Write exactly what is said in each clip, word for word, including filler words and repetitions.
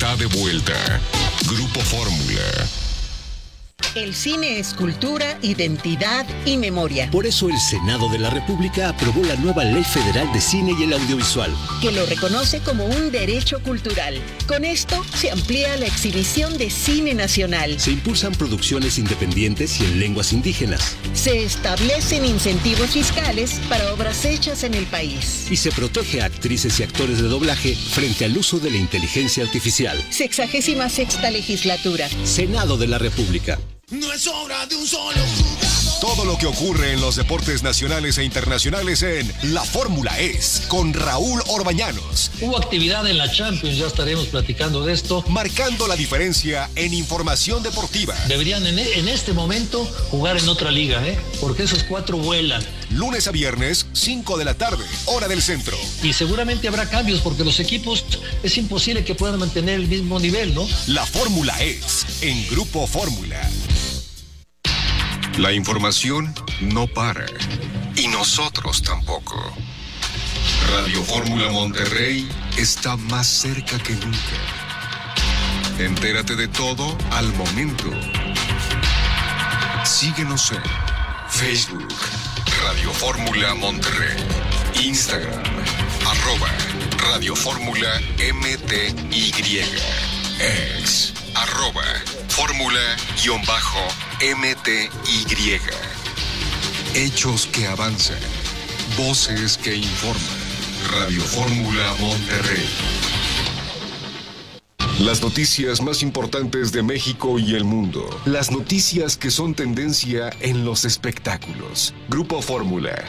está de vuelta. Grupo Fórmula. El cine es cultura, identidad y memoria. Por eso el Senado de la República aprobó la nueva Ley Federal de Cine y el Audiovisual, que lo reconoce como un derecho cultural. Con esto se amplía la exhibición de cine nacional. Se impulsan producciones independientes y en lenguas indígenas. Se establecen incentivos fiscales para obras hechas en el país. Y se protege a actrices y actores de doblaje frente al uso de la inteligencia artificial. Sexagésima sexta legislatura. Senado de la República. No es obra de un solo jugador. Todo lo que ocurre en los deportes nacionales e internacionales en La Fórmula Es, con Raúl Orbañanos. Hubo actividad en la Champions, ya estaremos platicando de esto. Marcando la diferencia en información deportiva. Deberían en, en este momento jugar en otra liga, ¿eh? Porque esos cuatro vuelan. Lunes a viernes, cinco de la tarde, hora del centro. Y seguramente habrá cambios porque los equipos es imposible que puedan mantener el mismo nivel, ¿no? La Fórmula Es, en Grupo Fórmula. La información no para. Y nosotros tampoco. Radio Fórmula Monterrey está más cerca que nunca. Entérate de todo al momento. Síguenos en Facebook, Radio Fórmula Monterrey. Instagram, arroba Radio Fórmula M T Y. Ex, arroba Fórmula-M T Y. Hechos que avanzan. Voces que informan. Radio Fórmula Monterrey. Las noticias más importantes de México y el mundo. Las noticias que son tendencia en los espectáculos. Grupo Fórmula.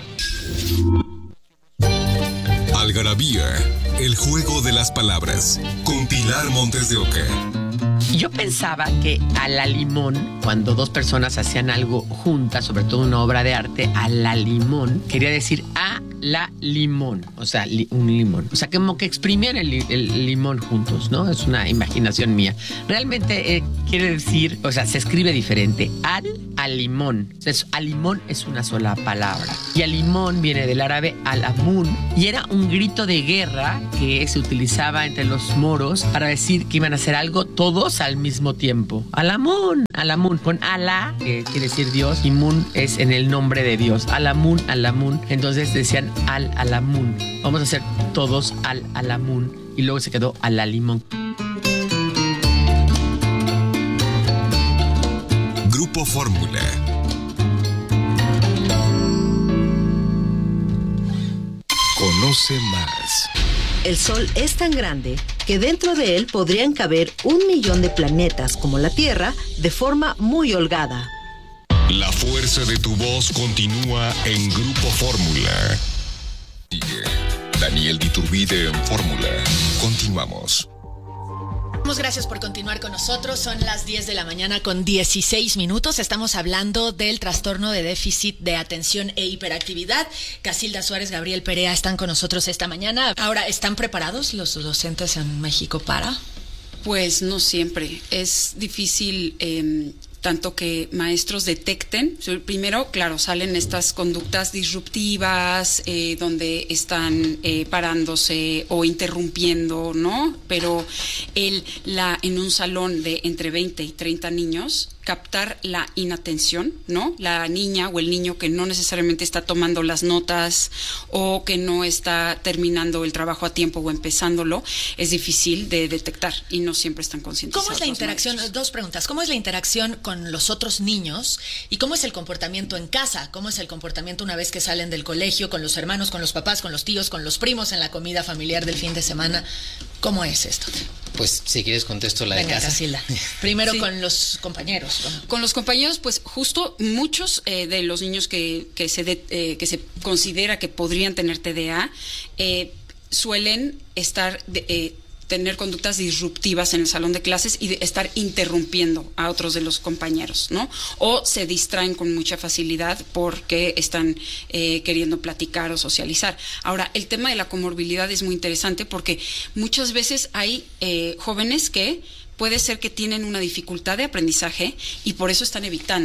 Algarabía, el juego de las palabras. Con Pilar Montes de Oca. Yo pensaba que a la limón, cuando dos personas hacían algo juntas, sobre todo una obra de arte, a la limón, quería decir a la limón, o sea, li, un limón. O sea, como que exprimían el, el limón juntos, ¿no? Es una imaginación mía. Realmente eh, quiere decir, o sea, se escribe diferente. Al, al limón. O sea, es, al limón es una sola palabra. Y al limón viene del árabe al-amun, y era un grito de guerra que se utilizaba entre los moros para decir que iban a hacer algo todos al mismo tiempo. Al-amun, al-amun, con Alá, que quiere decir Dios, y Mun es en el nombre de Dios. Al-amun, al-amun. Entonces decían al-alamun. Vamos a hacer todos al-alamun. Y luego se quedó al-alimón. Grupo Fórmula. Conoce más. El Sol es tan grande que dentro de él podrían caber un millón de planetas como la Tierra de forma muy holgada. La fuerza de tu voz continúa en Grupo Fórmula. Sigue Daniel Diturbide en Fórmula. Continuamos. Gracias por continuar con nosotros. Son las diez de la mañana con dieciséis minutos. Estamos hablando del trastorno de déficit de atención e hiperactividad. Casilda Suárez, Gabriel Perea están con nosotros esta mañana. Ahora, ¿están preparados los docentes en México para? Pues no siempre. Es difícil eh, tanto que maestros detecten. Primero, claro, salen estas conductas disruptivas eh, donde están eh, parándose o interrumpiendo, ¿no? Pero el, la, en un salón de entre veinte y treinta niños, captar la inatención, ¿no? La niña o el niño que no necesariamente está tomando las notas o que no está terminando el trabajo a tiempo o empezándolo, es difícil de detectar y no siempre están conscientes. ¿Cómo es la interacción? Maestros. Dos preguntas. ¿Cómo es la interacción con los otros niños y cómo es el comportamiento en casa? ¿Cómo es el comportamiento una vez que salen del colegio, con los hermanos, con los papás, con los tíos, con los primos en la comida familiar del fin de semana? ¿Cómo es esto? Pues si quieres contesto la Venga, de casa. Casilda. Primero sí. Con los compañeros. Con, con los compañeros, pues justo muchos eh, de los niños que, que, se de, eh, que se considera que podrían tener T D A eh, suelen estar... De, eh, tener conductas disruptivas en el salón de clases y de estar interrumpiendo a otros de los compañeros, ¿no? O se distraen con mucha facilidad porque están eh, queriendo platicar o socializar. Ahora, el tema de la comorbilidad es muy interesante porque muchas veces hay eh, jóvenes que puede ser que tienen una dificultad de aprendizaje y por eso están evitando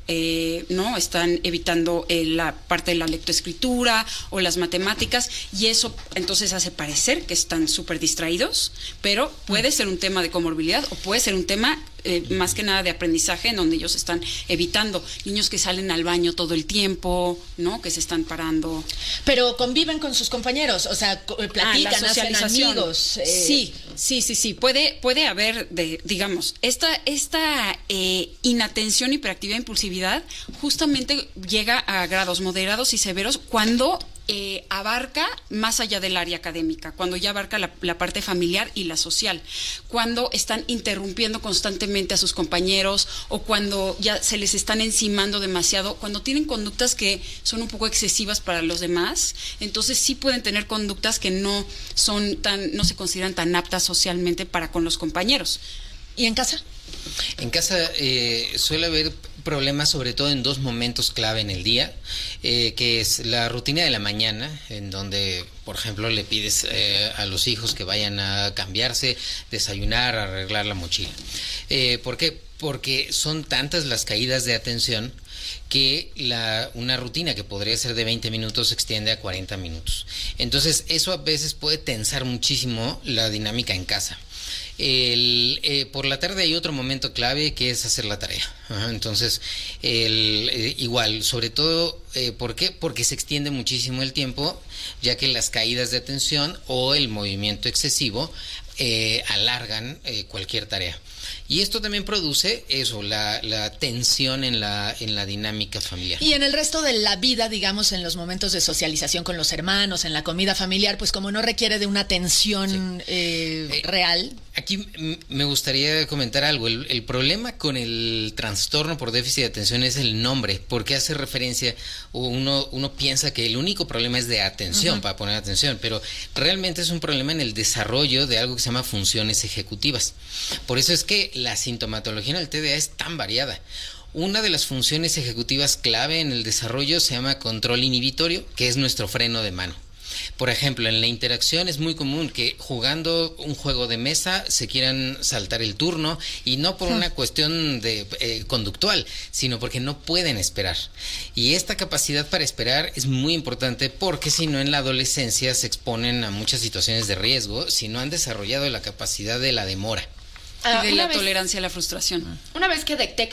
Eh, no están evitando eh, la parte de la lectoescritura o las matemáticas, y eso entonces hace parecer que están súper distraídos, pero puede ser un tema de comorbilidad o puede ser un tema eh, más que nada de aprendizaje, en donde ellos están evitando. Niños que salen al baño todo el tiempo, ¿no? Que se están parando. Pero conviven con sus compañeros, o sea, platican, ah, la hacen amigos. Eh. Sí, sí, sí, sí. Puede, puede haber, de, digamos, esta, esta eh, inatención, hiperactividad, impulsividad, justamente llega a grados moderados y severos cuando eh, abarca más allá del área académica, cuando ya abarca la, la parte familiar y la social, cuando están interrumpiendo constantemente a sus compañeros o cuando ya se les están encimando demasiado, cuando tienen conductas que son un poco excesivas para los demás, entonces sí pueden tener conductas que no son tan, no se consideran tan aptas socialmente para con los compañeros. ¿Y en casa? En casa eh, suele haber problemas sobre todo en dos momentos clave en el día, eh, que es la rutina de la mañana, en donde, por ejemplo, le pides eh, a los hijos que vayan a cambiarse, desayunar, arreglar la mochila. Eh, ¿Por qué? Porque son tantas las caídas de atención que la, una rutina que podría ser de veinte minutos se extiende a cuarenta minutos. Entonces, eso a veces puede tensar muchísimo la dinámica en casa. El, eh, por la tarde hay otro momento clave que es hacer la tarea. Ajá, entonces, el, eh, igual, sobre todo, eh, ¿por qué? Porque se extiende muchísimo el tiempo, ya que las caídas de atención o el movimiento excesivo eh, alargan eh, cualquier tarea. Y esto también produce eso, la, la tensión en la, en la dinámica familiar. Y en el resto de la vida, digamos, en los momentos de socialización con los hermanos, en la comida familiar, pues como no requiere de una atención sí. eh, eh, real. Aquí me gustaría comentar algo. El, el problema con el trastorno por déficit de atención es el nombre, porque hace referencia, o uno, uno piensa que el único problema es de atención, uh-huh. para poner atención, pero realmente es un problema en el desarrollo de algo que se llama funciones ejecutivas. Por eso es que la sintomatología en el T D A es tan variada. Una de las funciones ejecutivas clave en el desarrollo se llama control inhibitorio, que es nuestro freno de mano. Por ejemplo, en la interacción es muy común que jugando un juego de mesa se quieran saltar el turno, y no por una cuestión de eh, conductual, sino porque no pueden esperar. Y esta capacidad para esperar es muy importante, porque si no, en la adolescencia se exponen a muchas situaciones de riesgo si no han desarrollado la capacidad de la demora. Y de la tolerancia a la frustración. Una vez que detectas